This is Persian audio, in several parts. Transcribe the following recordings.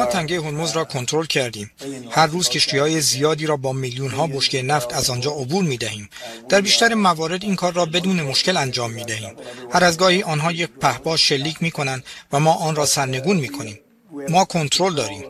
ما تنگه هرمز را کنترل کردیم. هر روز کشتی‌های زیادی را با میلیون‌ها بشکه نفت از آنجا عبور می‌دهیم. در بیشتر موارد این کار را بدون مشکل انجام می‌دهیم. هر از گاهی آنها یک پهپاد شلیک می‌کنند و ما آن را سرنگون می‌کنیم. ما کنترل داریم.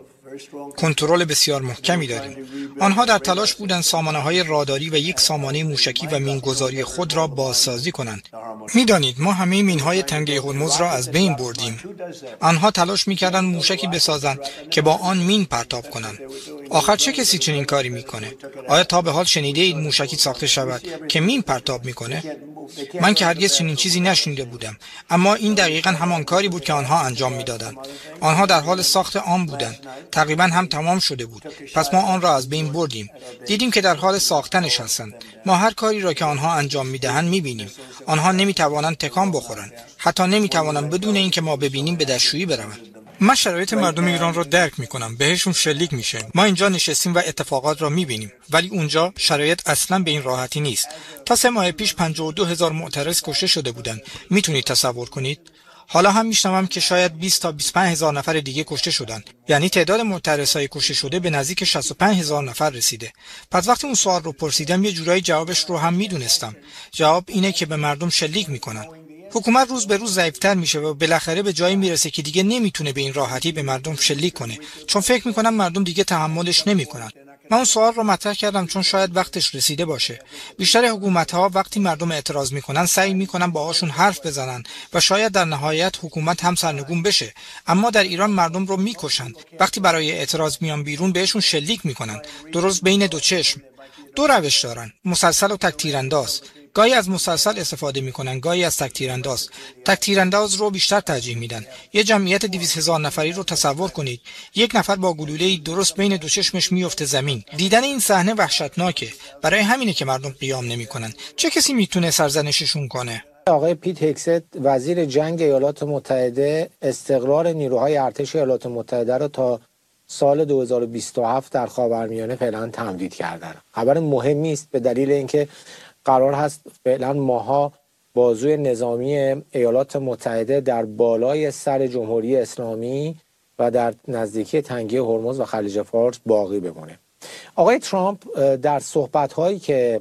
کنترل بسیار محکمی داریم. آنها در تلاش بودند سامانه‌های راداری و یک سامانه موشکی و مینگذاری خود را بازسازی کنند. می‌دانید ما همه مین‌های تنگه هرمز را از بین بردیم. آنها تلاش می‌کردند موشکی بسازند که با آن مین پرتاب کنند. آخر چه کسی چنین کاری می‌کنه؟ آیا تا به حال شنیده اید موشکی ساخته شود که مین پرتاب می‌کنه؟ من که هرگز چنین چیزی نشنیده بودم، اما این دقیقاً همان کاری بود که آنها انجام می‌دادند. آنها در حال ساخت آن بودند. تقریباً هم تمام شده بود. پس ما آن را از بین بردیم. دیدیم که در حال ساختنش هستند. ما هر کاری را که آنها انجام می‌دهند می‌بینیم. آنها نمی‌توانند تکان بخورند. حتی نمی‌توانند بدون اینکه ما ببینیم به دستشویی بروند. من شرایط مردم ایران را درک می‌کنم. بهشون شلیک میشه. ما اینجا نشستیم و اتفاقات را می‌بینیم. ولی اونجا شرایط اصلاً به این راحتی نیست. تا 3 ماه پیش 52,000 معترض کشته شده بودند. میتونید تصور کنید؟ حالا هم میشنوم که شاید 20 تا 25,000 نفر دیگه کشته شدند. یعنی تعداد معترضای کشته شده به نزدیک 65,000 نفر رسیده. پس وقتی اون سوال رو پرسیدم یه جورایی جوابش رو هم میدونستم. جواب اینه که به مردم شلیک میکنن. حکومت روز به روز ضعیف‌تر میشه و بالاخره به جایی میرسه که دیگه نمیتونه به این راحتی به مردم شلیک کنه، چون فکر میکنم مردم دیگه تحملش نمیکنن. من اون سوال رو مطرح کردم چون شاید وقتش رسیده باشه. بیشتر حکومت‌ها وقتی مردم اعتراض میکنن سعی میکنن باهاشون حرف بزنن و شاید در نهایت حکومت هم سرنگون بشه. اما در ایران مردم رو میکشن. وقتی برای اعتراض میان بیرون بهشون شلیک میکنن، درست بین دو چشم. دو روش دارن، مسلسل و تک‌تیرانداز. گاهی از مسلسل استفاده میکنن، گاهی از تک‌تیرانداز. تک‌تیرانداز رو بیشتر ترجیح میدن. یه جمعیت 200,000 نفری رو تصور کنید. یک نفر با گلوله‌ای درست بین دو چشمش میفته زمین. دیدن این صحنه وحشتناکه. برای همینه که مردم قیام نمیکنن. چه کسی میتونه سرزنششون کنه؟ آقای پیت هگست وزیر جنگ ایالات متحده استقرار نیروهای ارتش ایالات متحده را تا سال 2027 در خاورمیانه فعلا تمدید کردن. خبر مهمی است به دلیل اینکه قرار هست فعلا ماها بازوی نظامی ایالات متحده در بالای سر جمهوری اسلامی و در نزدیکی تنگه هرمز و خلیج فارس باقی بمونه. آقای ترامپ در صحبت‌هایی که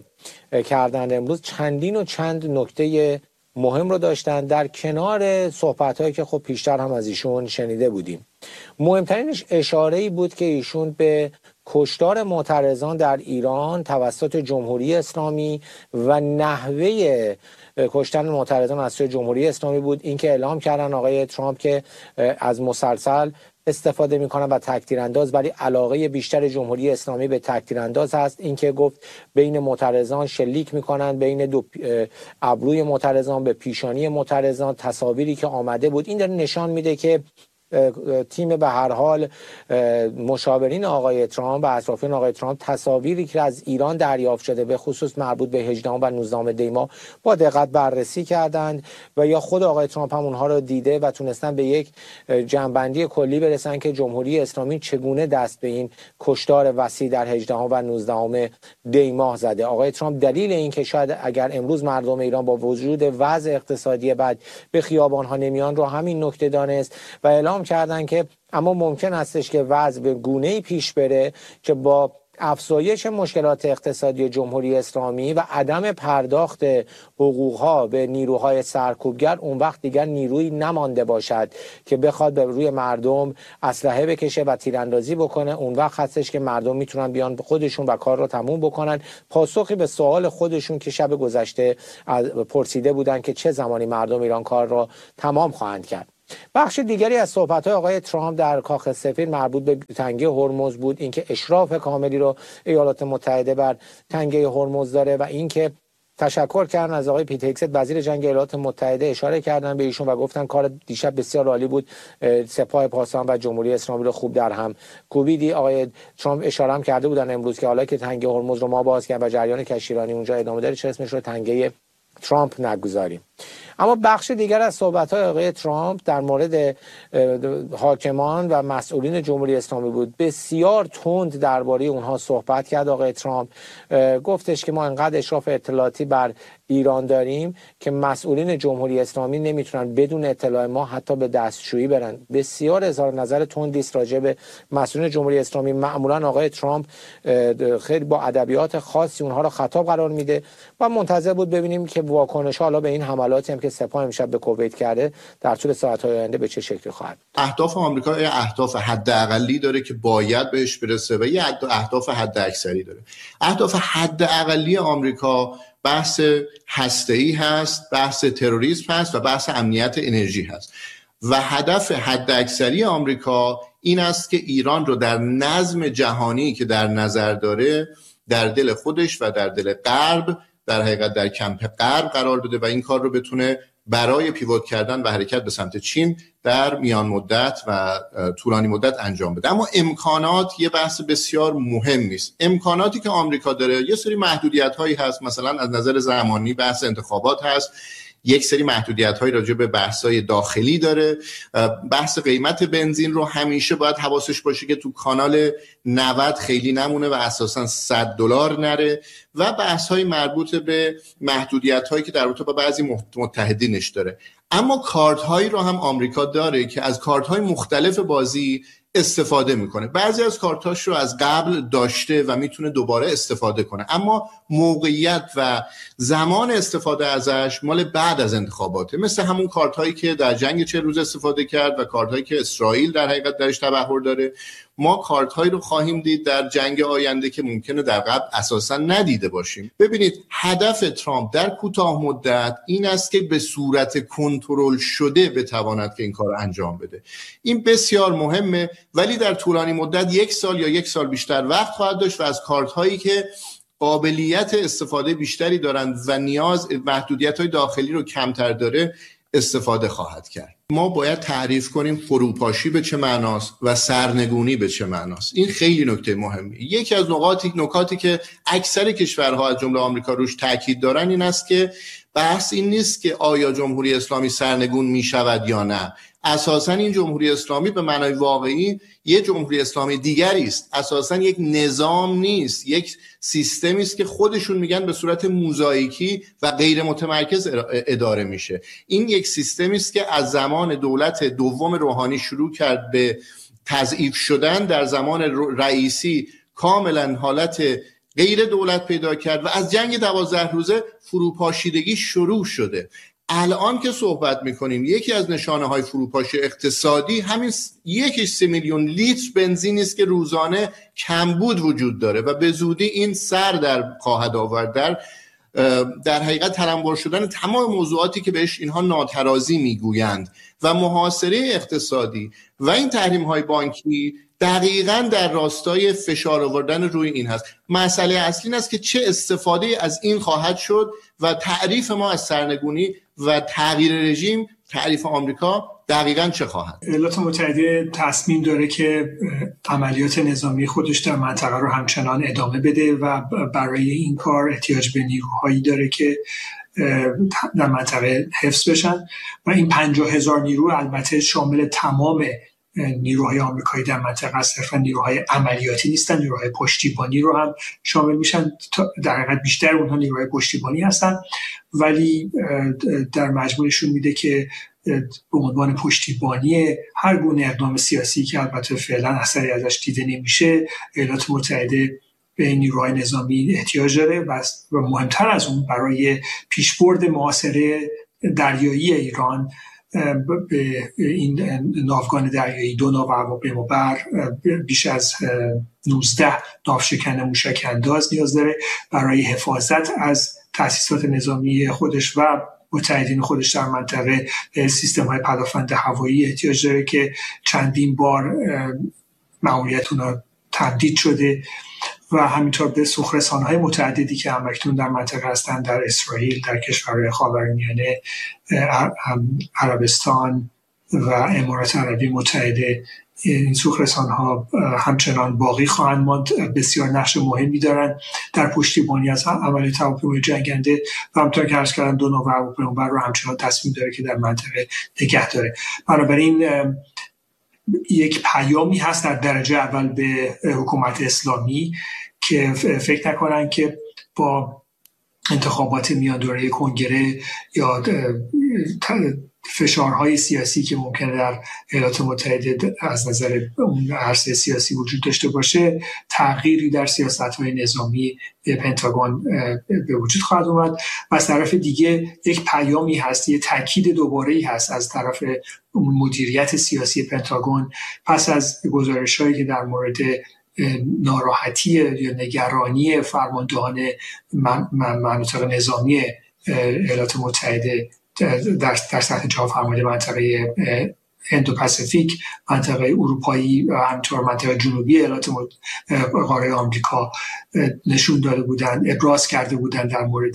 کردن امروز چند نکته مهم رو داشتن، در کنار صحبت‌هایی که خب پیشتر هم از ایشون شنیده بودیم. مهمترینش اشاره‌ای بود که ایشون به کشتار معترضان در ایران توسط جمهوری اسلامی و نحوه کشتن معترضان از سوی جمهوری اسلامی بود. اینکه اعلام کردن آقای ترامپ که از مسلسل استفاده میکنن و تک‌تیرانداز، ولی علاقه بیشتر جمهوری اسلامی به تک‌تیرانداز هست. اینکه گفت بین معترضان شلیک میکنن، بین دو ابروی معترضان، به پیشانی معترضان. تصاویری که آمده بود این داره نشان میده که تیم به هر حال مشاورین آقای ترامپ و اطرافیان آقای ترامپ تصاویری که از ایران دریافت شده به خصوص مربوط به 18 و 19 دی ماه با دقت بررسی کردند و یا خود آقای ترامپ هم اونها رو دیده و تونستن به یک جمع‌بندی کلی برسن که جمهوری اسلامی چگونه دست به این کشتار وسیع در 18 و 19 دی ماه زده. آقای ترامپ دلیل این که شاید اگر امروز مردم ایران با وجود وضع اقتصادی بد به خیابان‌ها نمیان رو همین نکته دانست و اعلام کردن که اما ممکن استش که وضع به گونه‌ای پیش بره که با افزایش مشکلات اقتصادی جمهوری اسلامی و عدم پرداخت حقوقها به نیروهای سرکوبگر اون وقت دیگر نیرویی نمانده باشد که بخواد به روی مردم اسلحه بکشه و تیراندازی بکنه. اون وقت هستش که مردم میتونن بیان خودشون و کار رو تموم بکنن. پاسخی به سوال خودشون که شب گذشته پرسیده بودن که چه زمانی مردم ایران کار را تمام خواهند کرد. بخش دیگری از صحبت‌های آقای ترامپ در کاخ سفید مربوط به تنگه هرمز بود. اینکه اشراف کاملی رو ایالات متحده بر تنگه هرمز داره و اینکه تشکر کردن از آقای پیت هگست وزیر جنگ ایالات متحده، اشاره کردن به ایشون و گفتن کار دیشب بسیار عالی بود، سپاه پاسداران و جمهوری اسلامی رو خوب در هم کوبیدی. آقای ترامپ اشاره هم کرده بودن امروز که حالا که تنگه هرمز رو ما باز کردیم و جریان کشتیرانی اونجا ادامه داره چه اسمش رو تنگه ترامپ نگذاریم. اما بخش دیگر از صحبت‌های آقای ترامپ در مورد حاکمان و مسئولین جمهوری اسلامی بود. بسیار تند درباره اونها صحبت کرد آقای ترامپ. گفتش که ما انقدر اشراف اطلاعاتی بر ایران داریم که مسئولین جمهوری اسلامی نمیتونن بدون اطلاع ما حتی به دستشویی برن. بسیار اظهار نظر تندی است راجع به مسئولین جمهوری اسلامی. معمولا آقای ترامپ خیلی با ادبیات خاصی اونها را خطاب قرار میده و منتظر بود ببینیم که واکنش حالا به این حملاتی هم که سپاه امشب به کویت کرده در طول ساعت‌های آینده به چه شکلی خواهد. اهداف آمریکا اهداف حداقلی داره که باید بهش برسه و یه اهداف حداکثری داره. اهداف حداقلی آمریکا بحث هسته‌ای هست، بحث تروریسم هست و بحث امنیت انرژی هست و هدف حداکثری آمریکا این است که ایران رو در نظم جهانی که در نظر داره در دل خودش و در دل غرب، در حقیقت در کمپ غرب قرار بده و این کار رو بتونه برای پیوت کردن و حرکت به سمت چین در میان مدت و طولانی مدت انجام بده. اما امکانات یه بحث بسیار مهمی است. امکاناتی که آمریکا داره یه سری محدودیت‌هایی هست، مثلا از نظر زمانی بحث انتخابات هست، یک سری محدودیت‌های راجع به بحث‌های داخلی داره. بحث قیمت بنزین رو همیشه باید حواسش باشه که تو کانال 90 خیلی نمونه و اساساً $100 نره و بحث‌های مربوط به محدودیت‌هایی که در رابطه با بعضی متحدینش داره. اما کارت‌هایی رو هم آمریکا داره که از کارت‌های مختلف بازی استفاده میکنه. بعضی از کارتاش رو از قبل داشته و میتونه دوباره استفاده کنه، اما موقعیت و زمان استفاده ازش مال بعد از انتخاباته، مثل همون کارتایی که در جنگ 40 روز استفاده کرد و کارتایی که اسرائیل در حقیقت درش تبحر داره. ما کارتهایی رو خواهیم دید در جنگ آینده که ممکنه در قبل اساسا ندیده باشیم. ببینید هدف ترامپ در کوتاه مدت این است که به صورت کنترل شده بتواند که این کار انجام بده. این بسیار مهمه، ولی در طولانی مدت 1 سال یا 1 سال بیشتر وقت خواهد داشت و از کارت‌هایی که قابلیت استفاده بیشتری دارند و محدودیت‌های داخلی رو کمتر داره استفاده خواهد کرد. ما باید تعریف کنیم فروپاشی به چه معناست و سرنگونی به چه معناست. این خیلی نکته مهمی. یکی از نکاتی که اکثر کشورها از جمله آمریکا روش تاکید دارن این است که بحث این نیست که آیا جمهوری اسلامی سرنگون می شود یا نه. اساساً این جمهوری اسلامی به معنای واقعی یک جمهوری اسلامی دیگری است. اساساً یک نظام نیست، یک سیستمی است که خودشون میگن به صورت موزاییکی و غیر متمرکز اداره میشه. این یک سیستمی است که از زمان دولت دوم روحانی شروع کرد به تضعیف شدن، در زمان رئیسی کاملا حالت غیر دولت پیدا کرد و از جنگ 12 روزه فروپاشیدگی شروع شده. الان که صحبت میکنیم یکی از نشانه‌های فروپاشی اقتصادی همین 1 میلیون لیتر بنزین است که روزانه کمبود وجود داره و به زودی این سر در خواهد آورد در حقیقت تلمبار شدن تمام موضوعاتی که بهش اینها ناترازی میگویند و محاصره اقتصادی و این تحریم‌های بانکی دقیقاً در راستای فشار آوردن روی این هست. مسئله اصلی این است که چه استفاده از این خواهد شد و تعریف ما از سرنگونی و تغییر رژیم، تعریف آمریکا دقیقاً چه خواهد. ایالات متحده تصمیم داره که عملیات نظامی خودش در منطقه رو همچنان ادامه بده و برای این کار احتیاج به نیروهایی داره که در منطقه حفظ بشن و این 50,000 نیرو البته شامل تمام نیروهای آمریکایی در منطقه است، صرفا نیروهای عملیاتی نیستن، نیروهای پشتیبانی رو هم شامل میشن. در حقیقت بیشتر اونها نیروهای پشتیبانی هستن، ولی در مجموعشون میده که به عنوان پشتیبانی هر گونه اقدام سیاسی که البته فعلا اثری ازش دیده نمیشه، ایالات متحده به نیروهای نظامی احتیاج داره و مهمتر از اون برای پیشبرد محاصره دریایی ایران به این ناوگان دریایی 2 ناو هواپیمابر بیش از 19 ناوشکن موشک انداز نیاز داره برای حفاظت از تأسیسات نظامی خودش و متحدین خودش در منطقه. سیستم‌های پدافند هوایی احتیاج داره که چندین بار مأموریت اونها تمدید شده و همینطور به سوخرسان‌های متعددی که همکنون در منطقه هستند، در اسرائیل، در کشورهای خاورمیانه، عربستان، و امارات عربی متحده، این سوخرسان‌ها همچنان باقی خواهند ماند. بسیار نقش مهمی دارند در پشتیبانی از عملیات هواپیمای جنگنده و همونطور که عرض کردم 2 نوع هواپیمابر رو همچنان تصمیم داره که در منطقه نگه داره. بنابراین یک پیامی هست در درجه اول به حکومت اسلامی که فکر نکنن که با انتخابات میان دوره کنگره یا فشارهای سیاسی که ممکنه در ایالات متحده از نظر اون عرصه سیاسی وجود داشته باشه، تغییری در سیاست‌های نظامی پنتاگون به وجود خواهد اومد. و از طرف دیگه یک پیامی هست، یک تاکید دوباره‌ای هست از طرف مدیریت سیاسی پنتاگون پس از گزارش‌هایی که در مورد ناراحتی یا نگرانی فرماندهان مناطق نظامی ایالات متحده در سطح جهان فرمانده منطقه هندو پاسیفیک، منطقه اروپایی و همینطور منطقه جنوبی ایالات قاره آمریکا نشون داده بودند، ابراز کرده بودند در مورد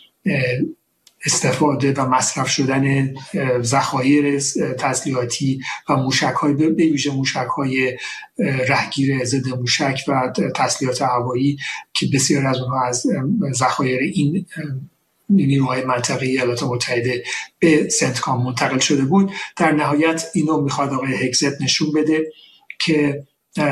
استفاده و مصرف شدن ذخایر تسلیحاتی و موشک‌های به ویژه موشک‌های رهگیر ضد موشک و تسلیحات هوایی که بسیار از اونها از ذخایر این نیروهای منطقه‌ای ایالات متحده به سنتکام منتقل شده بود. در نهایت اینو میخواد آقای هگزت نشون بده که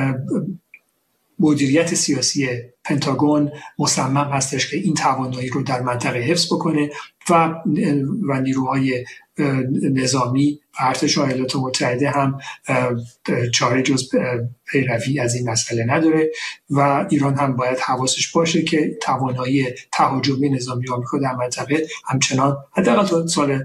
مدیریت سیاسی پنتاگون مصمم هستش که این توانایی رو در منطقه حفظ بکنه و نیروهای نظامی و ارتش ایالات متحده هم چاره جز پیروی از این مسئله نداره و ایران هم باید حواسش باشه که توانایی تهاجمی نظامی آمریکا در منطقه همچنان حداقل تا سال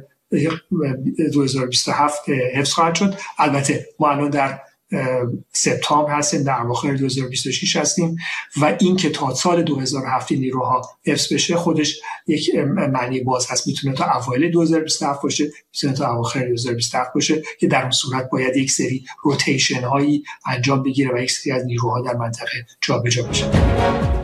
2027 حفظ خواهد شد. البته ما الان در سپتامبر هستیم، در اواخر 2026 هستیم و این که تا سال 2007 نیروها حفظ بشه خودش یک معنی باز هست. میتونه تا اوایل 2027 باشه، میتونه تا اواخر 2027 باشه که در اون صورت باید یک سری روتیشن هایی انجام بگیره و یک سری از نیروها در منطقه جابجا بشه.